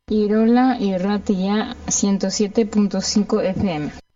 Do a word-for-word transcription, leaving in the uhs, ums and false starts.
Irola Irratia ciento siete punto cinco F M.